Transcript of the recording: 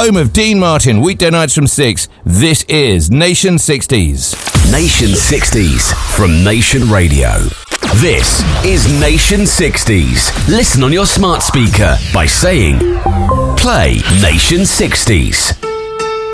home of Dean Martin, weekday nights from 6. This is Nation 60s. Nation 60s from Nation Radio. This is Nation 60s. Listen on your smart speaker by saying, play Nation 60s.